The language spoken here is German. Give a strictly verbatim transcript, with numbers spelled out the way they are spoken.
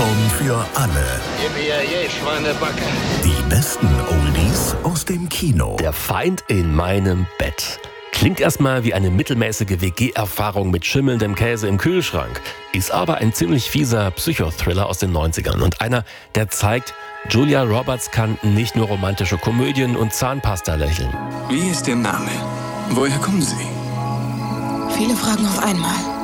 Countdown für alle. Yippie, Schweinebacke. Die besten Oldies aus dem Kino. Der Feind in meinem Bett. Klingt erstmal wie eine mittelmäßige W G-Erfahrung mit schimmelndem Käse im Kühlschrank, ist aber ein ziemlich fieser Psychothriller aus den neunzigern und einer, der zeigt, Julia Roberts kann nicht nur romantische Komödien und Zahnpasta lächeln. Wie ist Ihr Name? Woher kommen Sie? Viele Fragen auf einmal.